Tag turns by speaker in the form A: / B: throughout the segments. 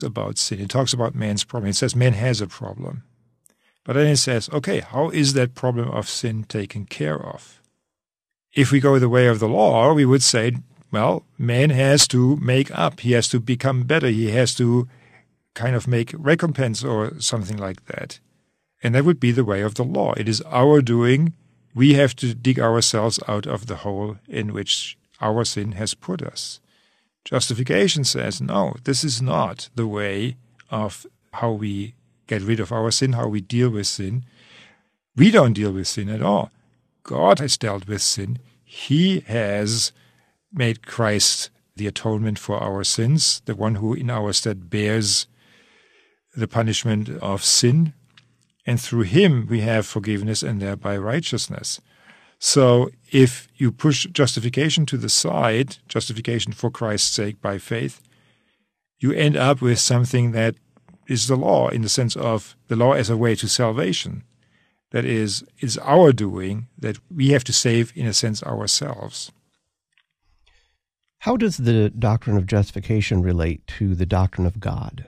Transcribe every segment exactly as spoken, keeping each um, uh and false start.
A: about sin. It talks about man's problem. It says man has a problem. But then it says, okay, how is that problem of sin taken care of? If we go the way of the law, we would say, well, man has to make up. He has to become better. He has to kind of make recompense or something like that. And that would be the way of the law. It is our doing. We have to dig ourselves out of the hole in which our sin has put us. Justification says, no, this is not the way of how we get rid of our sin, how we deal with sin. We don't deal with sin at all. God has dealt with sin. He has made Christ the atonement for our sins, the one who in our stead bears the punishment of sin. And through him we have forgiveness and thereby righteousness. So if you push justification to the side, justification for Christ's sake by faith, you end up with something that is the law in the sense of the law as a way to salvation. That is, it's our doing that we have to save, in a sense, ourselves.
B: How does the doctrine of justification relate to the doctrine of God?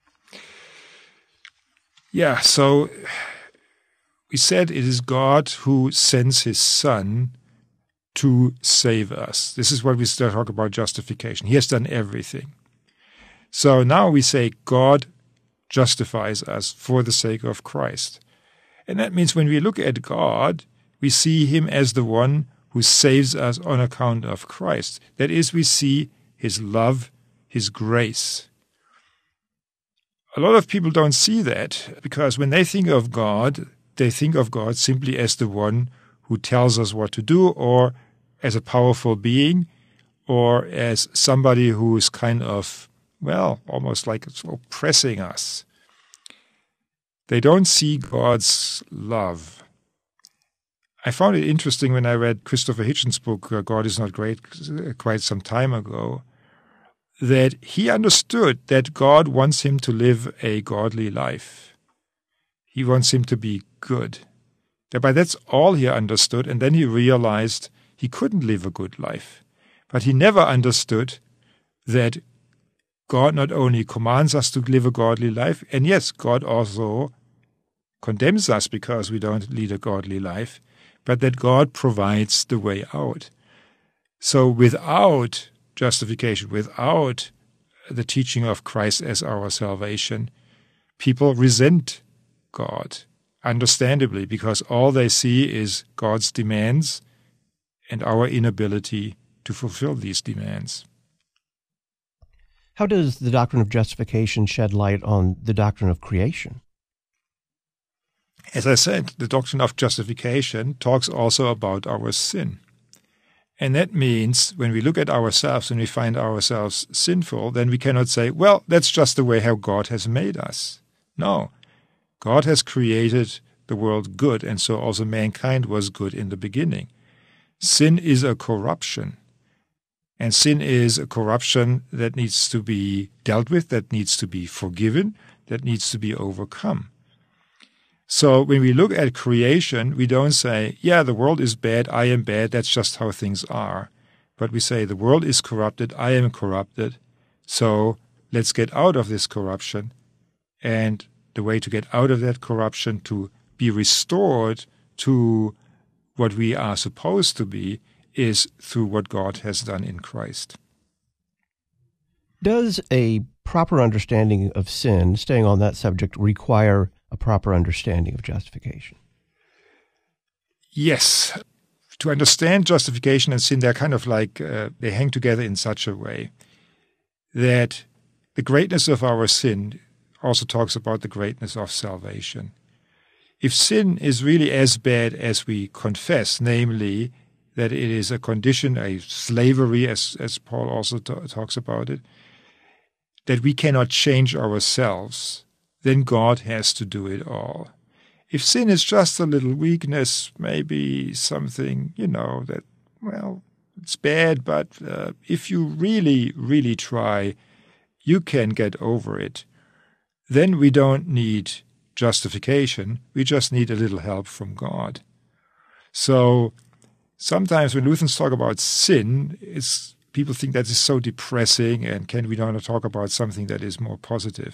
A: Yeah, so we said it is God who sends his Son to save us. This is what we start talk about justification. He has done everything. So now we say God justifies us for the sake of Christ. And that means when we look at God, we see him as the one who saves us on account of Christ. That is, we see his love, his grace. A lot of people don't see that because when they think of God, they think of God simply as the one who tells us what to do, or as a powerful being, or as somebody who is kind of, well, almost like oppressing us. They don't see God's love. I found it interesting when I read Christopher Hitchens' book, God is Not Great, quite some time ago, that he understood that God wants him to live a godly life. He wants him to be good. But that's all he understood, and then he realized he couldn't live a good life. But he never understood that God not only commands us to live a godly life, and yes, God also condemns us because we don't lead a godly life, but that God provides the way out. So without justification, without the teaching of Christ as our salvation, people resent God, understandably, because all they see is God's demands and our inability to fulfill these demands.
B: How does the doctrine of justification shed light on the doctrine of creation?
A: As I said, the doctrine of justification talks also about our sin. And that means when we look at ourselves and we find ourselves sinful, then we cannot say, well, that's just the way how God has made us. No. God has created the world good, and so also mankind was good in the beginning. Sin is a corruption. And sin is a corruption that needs to be dealt with, that needs to be forgiven, that needs to be overcome. So when we look at creation, we don't say, yeah, the world is bad, I am bad, that's just how things are. But we say, the world is corrupted, I am corrupted, so let's get out of this corruption. And the way to get out of that corruption, to be restored to what we are supposed to be, is through what God has done in Christ.
B: Does a proper understanding of sin, staying on that subject, require a proper understanding of justification?
A: Yes. To understand justification and sin, they're kind of like, uh, they hang together in such a way that the greatness of our sin also talks about the greatness of salvation. If sin is really as bad as we confess, namely that it is a condition, a slavery, as, as Paul also t- talks about it, that we cannot change ourselves, then God has to do it all. If sin is just a little weakness, maybe something, you know, that, well, it's bad, but uh, if you really, really try, you can get over it. Then we don't need justification. We just need a little help from God. So sometimes when Lutherans talk about sin, it's people think that is so depressing, and can we not talk about something that is more positive?